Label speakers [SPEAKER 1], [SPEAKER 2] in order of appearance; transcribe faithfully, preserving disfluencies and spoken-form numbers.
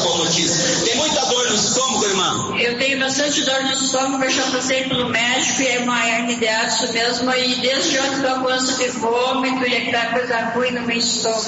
[SPEAKER 1] boa notícia. Tem muita dor no estômago, irmã?
[SPEAKER 2] Eu tenho bastante dor no estômago, eu já passei pelo médico e é uma hernia de aço mesmo, e desde ontem estou com ânsia de vômito e aquela coisa ruim no meu estômago.